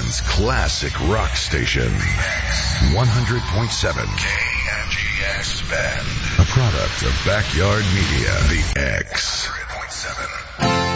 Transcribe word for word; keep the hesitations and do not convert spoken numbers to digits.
Portland's classic rock station. one hundred point seven K N G X Bend. A product of Backyard Media. The X.